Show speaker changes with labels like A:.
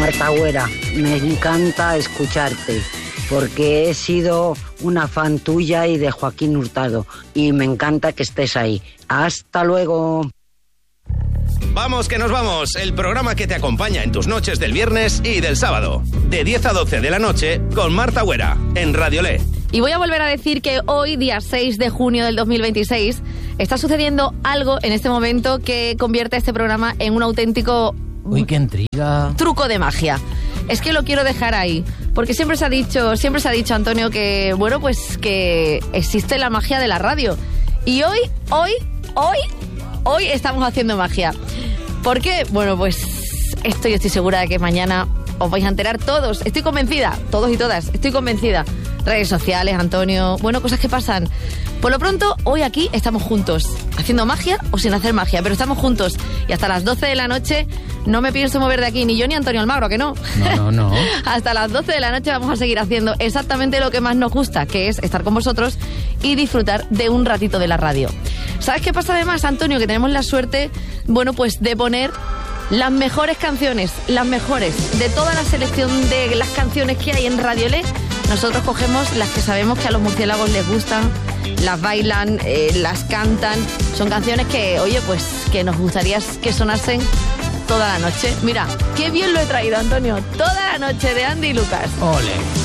A: Marta Güera, me encanta escucharte porque he sido una fan tuya y de Joaquín Hurtado y me encanta que estés ahí. Hasta luego.
B: Vamos que nos vamos, el programa que te acompaña en tus noches del viernes y del sábado, de 10 a 12 de la noche, con Marta Güera, en Radiolé.
C: Y voy a volver a decir que hoy, día 6 de junio del 2026, está sucediendo algo en este momento que convierte este programa en un auténtico...
D: ¡Uy, qué intriga!
C: Truco de magia. Es que lo quiero dejar ahí, porque siempre se ha dicho, Antonio, que, bueno, pues que existe la magia de la radio. Y hoy estamos haciendo magia. ¿Por qué? Bueno, pues estoy segura de que mañana os vais a enterar todos. Estoy convencida, todos y todas, estoy convencida. Redes sociales, Antonio, bueno, cosas que pasan. Por lo pronto, hoy aquí estamos juntos, haciendo magia o sin hacer magia, pero estamos juntos. Y hasta las 12 de la noche no me pienso mover de aquí, ni yo ni Antonio Almagro, ¿que no?
D: No.
C: Hasta las 12 de la noche vamos a seguir haciendo exactamente lo que más nos gusta, que es estar con vosotros y disfrutar de un ratito de la radio. ¿Sabes qué pasa además, Antonio? Que tenemos la suerte, bueno, pues de poner las mejores canciones, las mejores de toda la selección de las canciones que hay en Radiolé. Nosotros cogemos las que sabemos que a los murciélagos les gustan, las bailan, las cantan. Son canciones que, oye, pues que nos gustaría que sonasen toda la noche. Mira, qué bien lo he traído, Antonio. Toda la noche de Andy y Lucas.
D: Ole.